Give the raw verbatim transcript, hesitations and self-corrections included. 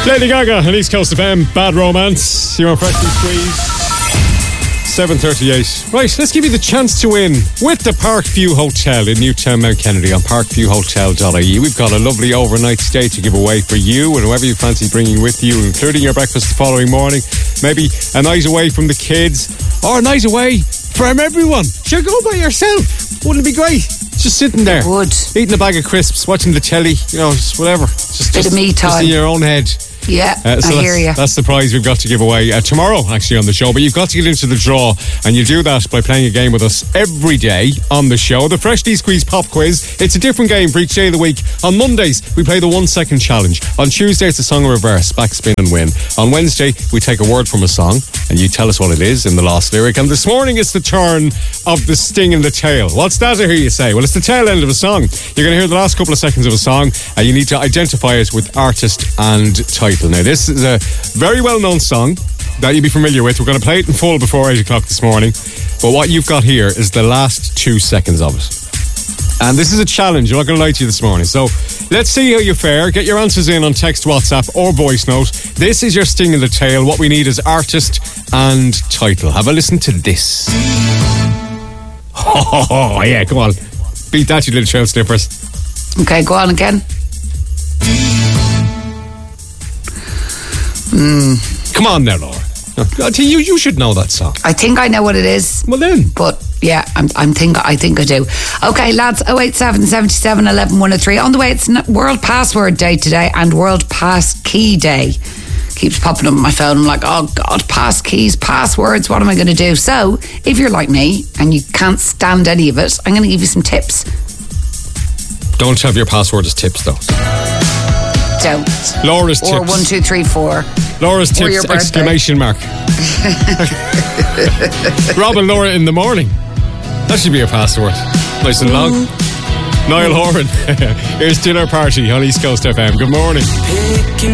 Lady Gaga on East Coast F M, Bad Romance. You're on Freshly Squeezed. seven thirty-eight. Right, let's give you the chance to win with the Parkview Hotel in Newtown, Mount Kennedy on parkview hotel dot I E. We've got a lovely overnight stay to give away for you and whoever you fancy bringing with you, including your breakfast the following morning. Maybe a night away from the kids or a night away from everyone. Sure, go by yourself. Wouldn't it be great? Just sitting there. It would. Eating a bag of crisps, watching the telly, you know, just whatever. Just, Bit just, of me time. Just in your own head. Yeah, uh, so I hear you. That's the prize we've got to give away uh, tomorrow, actually, on the show. But you've got to get into the draw, and you do that by playing a game with us every day on the show. The Freshly Squeezed Pop Quiz. It's a different game for each day of the week. On Mondays, we play the one second challenge. On Tuesday, it's a song in reverse, backspin and win. On Wednesday, we take a word from a song, and you tell us what it is in the last lyric. And this morning, it's the turn of the sting in the tail. What's that, I hear you say? Well, it's the tail end of a song. You're going to hear the last couple of seconds of a song, and you need to identify it with artist and title. Now, this is a very well-known song that you'll be familiar with. We're going to play it in full before eight o'clock this morning. But what you've got here is the last two seconds of it. And this is a challenge. I'm not going to lie to you this morning. So let's see how you fare. Get your answers in on text, WhatsApp or voice note. This is your sting in the tail. What we need is artist and title. Have a listen to this. Oh, yeah, come on. Beat that, you little trail sniffers. Okay, go on again. Mm. Come on now, Laura. You you should know that song. I think I know what it is. Well then, but yeah, I'm I'm think I think I do. Okay, lads. oh eight seven, seven seven, eleven, one oh three. On the way, it's World Password Day today and World Pass Key Day. Keeps popping up on my phone. I'm like, oh God, pass keys, passwords. What am I going to do? So, if you're like me and you can't stand any of it, I'm going to give you some tips. Don't have your password as tips, though. Don't. Laura's or tips. Or one, two, three, four. Laura's or tips, exclamation mark. Rob and Laura in the morning. That should be a password. Nice and long. Mm. Niall Horan. Here's Dinner Party on East Coast F M. Good morning.